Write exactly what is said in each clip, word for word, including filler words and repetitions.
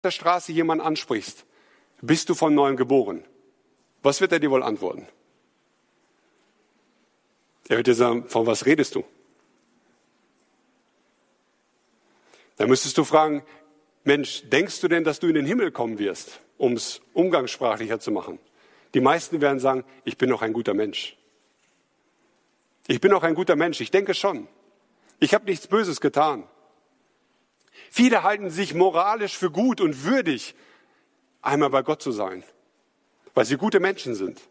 der Straße jemanden ansprichst, bist du von neuem geboren? Was wird er dir wohl antworten? Er wird dir sagen, von was redest du? Dann müsstest du fragen, Mensch, denkst du denn, dass du in den Himmel kommen wirst, um es umgangssprachlicher zu machen? Die meisten werden sagen, ich bin noch ein guter Mensch. Ich bin noch ein guter Mensch, ich denke schon. Ich habe nichts Böses getan. Viele halten sich moralisch für gut und würdig, einmal bei Gott zu sein, weil sie gute Menschen sind.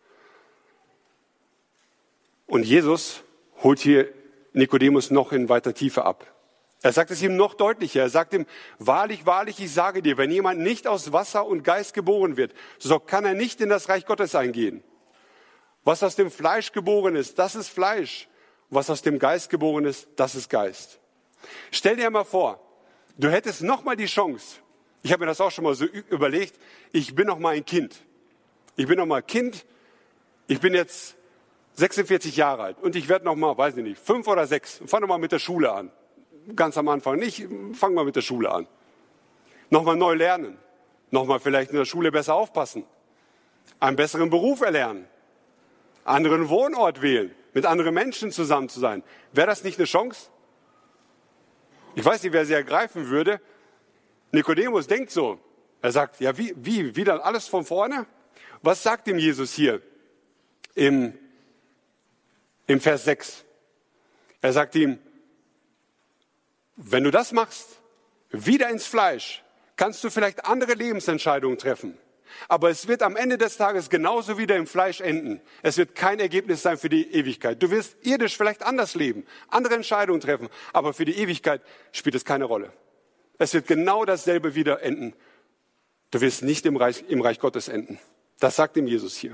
Und Jesus holt hier Nikodemus noch in weiter Tiefe ab. Er sagt es ihm noch deutlicher. Er sagt ihm, wahrlich, wahrlich, ich sage dir, wenn jemand nicht aus Wasser und Geist geboren wird, so kann er nicht in das Reich Gottes eingehen. Was aus dem Fleisch geboren ist, das ist Fleisch. Was aus dem Geist geboren ist, das ist Geist. Stell dir mal vor, du hättest noch mal die Chance. Ich habe mir das auch schon mal so überlegt. Ich bin noch mal ein Kind. Ich bin noch mal Kind. Ich bin jetzt sechsundvierzig Jahre alt und ich werde noch mal, weiß ich nicht, fünf oder sechs. Fang noch mal mit der Schule an. Ganz am Anfang nicht. Fang mal mit der Schule an. Noch mal neu lernen. Noch mal vielleicht in der Schule besser aufpassen. Einen besseren Beruf erlernen. Anderen Wohnort wählen. Mit anderen Menschen zusammen zu sein. Wäre das nicht eine Chance? Ich weiß nicht, wer sie ergreifen würde. Nikodemus denkt so. Er sagt, ja, wie, wie, wieder alles von vorne? Was sagt ihm Jesus hier im, im Vers sechs? Er sagt ihm, wenn du das machst, wieder ins Fleisch, kannst du vielleicht andere Lebensentscheidungen treffen. Aber es wird am Ende des Tages genauso wieder im Fleisch enden. Es wird kein Ergebnis sein für die Ewigkeit. Du wirst irdisch vielleicht anders leben, andere Entscheidungen treffen, aber für die Ewigkeit spielt es keine Rolle. Es wird genau dasselbe wieder enden. Du wirst nicht im Reich, im Reich Gottes enden. Das sagt ihm Jesus hier.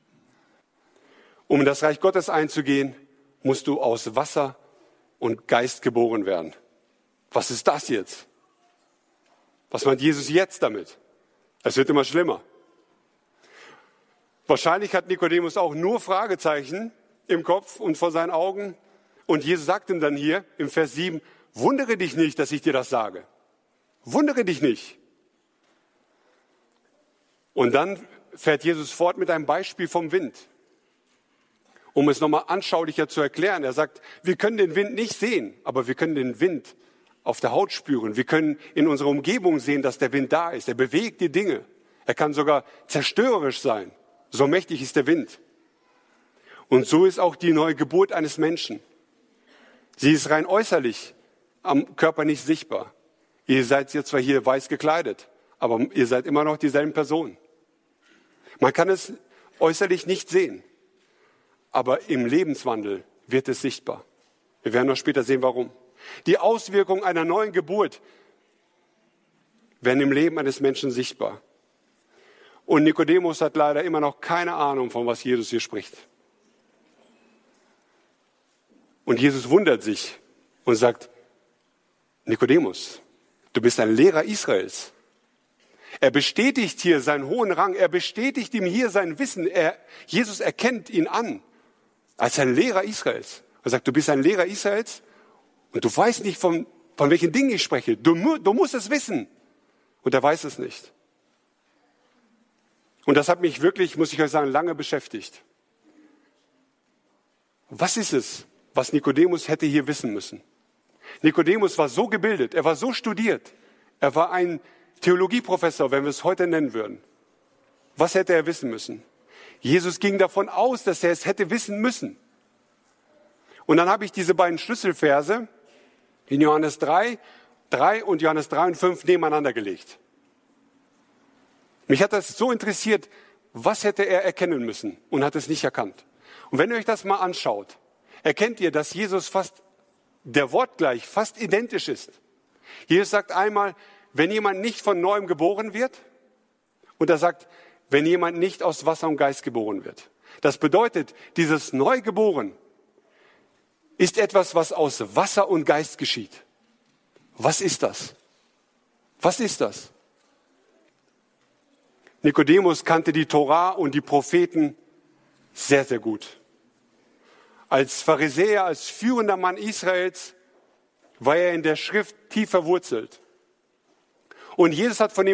Um in das Reich Gottes einzugehen, musst du aus Wasser und Geist geboren werden. Was ist das jetzt? Was meint Jesus jetzt damit? Es wird immer schlimmer. Wahrscheinlich hat Nikodemus auch nur Fragezeichen im Kopf und vor seinen Augen. Und Jesus sagt ihm dann hier im Vers sieben, wundere dich nicht, dass ich dir das sage. Wundere dich nicht. Und dann fährt Jesus fort mit einem Beispiel vom Wind, um es nochmal anschaulicher zu erklären. Er sagt, wir können den Wind nicht sehen, aber wir können den Wind auf der Haut spüren. Wir können in unserer Umgebung sehen, dass der Wind da ist. Er bewegt die Dinge. Er kann sogar zerstörerisch sein. So mächtig ist der Wind. Und so ist auch die neue Geburt eines Menschen. Sie ist rein äußerlich am Körper nicht sichtbar. Ihr seid jetzt zwar hier weiß gekleidet, aber ihr seid immer noch dieselben Personen. Man kann es äußerlich nicht sehen, aber im Lebenswandel wird es sichtbar. Wir werden noch später sehen, warum. Die Auswirkungen einer neuen Geburt werden im Leben eines Menschen sichtbar. Und Nikodemus hat leider immer noch keine Ahnung, von was Jesus hier spricht. Und Jesus wundert sich und sagt, Nikodemus, du bist ein Lehrer Israels. Er bestätigt hier seinen hohen Rang, er bestätigt ihm hier sein Wissen. Er, Jesus erkennt ihn an als ein Lehrer Israels. Er sagt, du bist ein Lehrer Israels und du weißt nicht, von, von welchen Dingen ich spreche. Du, du musst es wissen. Und er weiß es nicht. Und das hat mich wirklich, muss ich euch sagen, lange beschäftigt. Was ist es, was Nikodemus hätte hier wissen müssen? Nikodemus war so gebildet, er war so studiert, er war ein Theologieprofessor, wenn wir es heute nennen würden. Was hätte er wissen müssen? Jesus ging davon aus, dass er es hätte wissen müssen. Und dann habe ich diese beiden Schlüsselverse in Johannes drei, drei und Johannes drei und fünf nebeneinander gelegt. Mich hat das so interessiert, was hätte er erkennen müssen und hat es nicht erkannt. Und wenn ihr euch das mal anschaut, erkennt ihr, dass Jesus fast der Wortgleich fast identisch ist. Jesus sagt einmal, wenn jemand nicht von neuem geboren wird, und er sagt, wenn jemand nicht aus Wasser und Geist geboren wird. Das bedeutet, dieses Neugeboren ist etwas, was aus Wasser und Geist geschieht. Was ist das? Was ist das? Nikodemus kannte die Tora und die Propheten sehr, sehr gut. Als Pharisäer, als führender Mann Israels war er in der Schrift tief verwurzelt. Und Jesus hat von ihm